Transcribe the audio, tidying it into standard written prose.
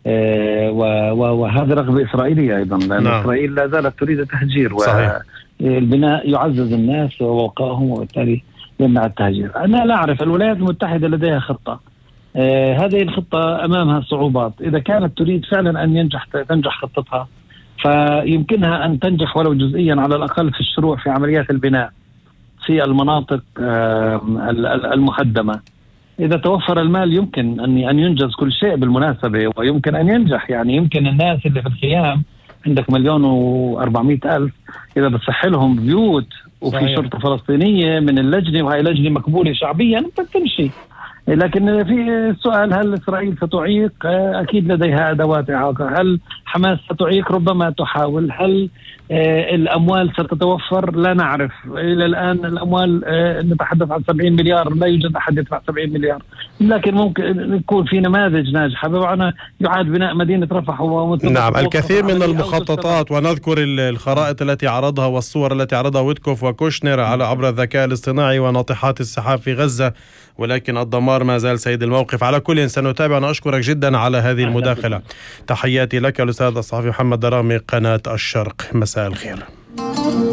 وهذا رغبة إسرائيلية أيضا، لأن إسرائيل لا زالت تريد التهجير، والبناء يعزز الناس ووقائهم، وبالتالي يمنع التهجير. أنا لا أعرف، الولايات المتحدة لديها خطة، هذه الخطة أمامها صعوبات. إذا كانت تريد فعلا أن تنجح خطتها، فيمكنها أن تنجح ولو جزئيا على الأقل في الشروع في عمليات البناء في المناطق المهدمة. إذا توفر المال يمكن أن ينجز كل شيء بالمناسبة، ويمكن أن ينجح. يعني يمكن الناس اللي في الخيام، عندك 1,400,000، إذا بتصح لهم بيوت وفي شرطة فلسطينية من اللجنة، وهي لجنة مقبولة شعبيا، بتمشي. لكن في السؤال، هل إسرائيل ستعيق؟ أكيد لديها أدوات إعاقة. هل حماس ستعيق؟ ربما تحاول. هل الأموال ستتوفر؟ لا نعرف إلى الآن. الأموال نتحدث عن 70 مليار، لا يوجد أحد يدفع 70 مليار، لكن ممكن يكون في نماذج ناجحة، بمعنى يعاد بناء مدينة رفح. نعم، الكثير من المخططات، ونذكر الخرائط التي عرضها والصور التي عرضها ويتكوف وكوشنر عبر الذكاء الاصطناعي وناطحات السحاب في غزة، ولكن الدمار ما زال سيد الموقف. على كل سنتابع. أنا أشكرك جدا على هذه المداخلة. تحياتي لك الأستاذ الصحفي محمد درامي، قناة الشرق. مساء الخير.